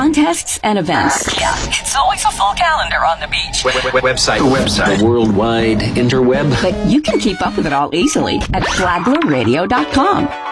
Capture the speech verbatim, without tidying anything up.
contests and events. Yeah, it's always a full calendar on the beach. Website. The website. The worldwide interweb. But you can keep up with it all easily at flagler radio dot com.